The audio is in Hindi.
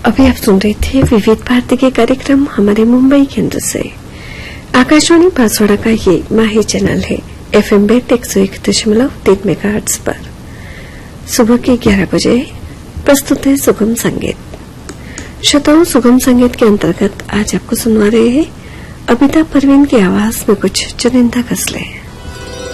अभी आप सुन रहे थे विविध भारती के कार्यक्रम हमारे मुंबई केंद्र से। आकाशवाणी बांसवाड़ा का ये माही चैनल है FM बैंड 101.3 मेगाहर्ट्ज पर। सुबह के 11 बजे प्रस्तुत है सुगम संगीत। श्रोताओं, सुगम संगीत के अंतर्गत आज आपको सुनवा रहे हैं अमिताभ परवीन की आवाज में कुछ चुनिंदा गजलें।